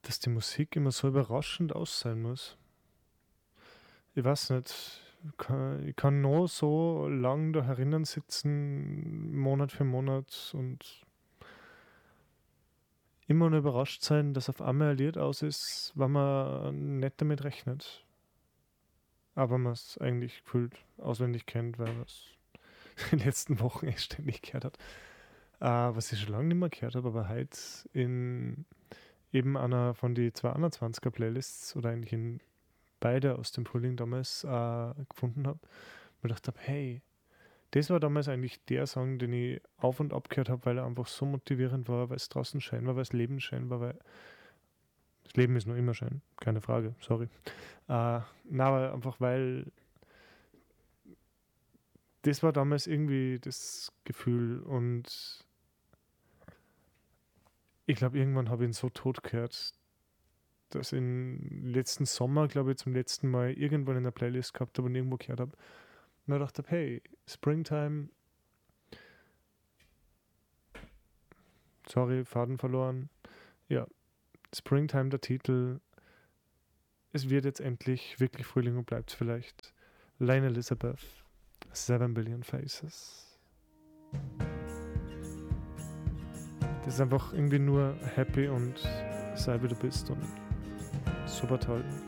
dass die Musik immer so überraschend aus sein muss. Ich weiß nicht, ich kann nur so lang da herinnen sitzen, Monat für Monat und immer nur überrascht sein, dass auf einmal ein Lied aus ist, wenn man nicht damit rechnet. Aber man es eigentlich gefühlt auswendig kennt, weil man es in den letzten Wochen echt ständig gehört hat. Was ich schon lange nicht mehr gehört habe, aber heute in eben einer von die 221er Playlists oder eigentlich in beide aus dem Frühling damals gefunden habe, und gedacht habe, hey, das war damals eigentlich der Song, den ich auf und ab gehört habe, weil er einfach so motivierend war, weil es draußen schön war, weil das Leben schön war, weil das Leben ist noch immer schön, keine Frage, sorry. Aber einfach weil das war damals irgendwie das Gefühl und ich glaube, irgendwann habe ich ihn so tot gehört, dass ich ihn letzten Sommer, glaube ich, zum letzten Mal irgendwann in der Playlist gehabt habe und irgendwo gehört habe. Und ich dachte, hey, Springtime, sorry, Faden verloren. Ja, Springtime, der Titel. Es wird jetzt endlich wirklich Frühling und bleibt es vielleicht. Lane Elizabeth, 7 Billion Faces. Das ist einfach irgendwie nur happy und sei wie du bist und super toll.